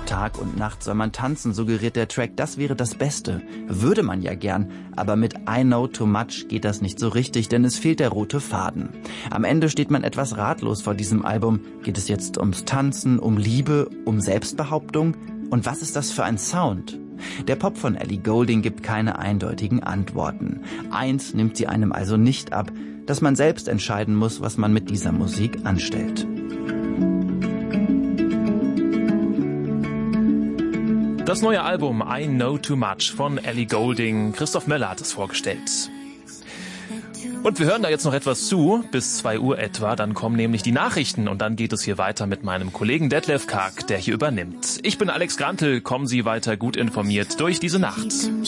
Tag und Nacht soll man tanzen, suggeriert der Track, das wäre das Beste. Würde man ja gern, aber mit I Know Too Much geht das nicht so richtig, denn es fehlt der rote Faden. Am Ende steht man etwas ratlos vor diesem Album. Geht es jetzt ums Tanzen, um Liebe, um Selbstbehauptung? Und was ist das für ein Sound? Der Pop von Ellie Goulding gibt keine eindeutigen Antworten. Eins nimmt sie einem also nicht ab, dass man selbst entscheiden muss, was man mit dieser Musik anstellt. Das neue Album I Know Too Much von Ellie Goulding. Christoph Möller hat es vorgestellt. Und wir hören da jetzt noch etwas zu, bis 2 Uhr etwa, dann kommen nämlich die Nachrichten und dann geht es hier weiter mit meinem Kollegen Detlef Karg, der hier übernimmt. Ich bin Alex Grantel, kommen Sie weiter gut informiert durch diese Nacht.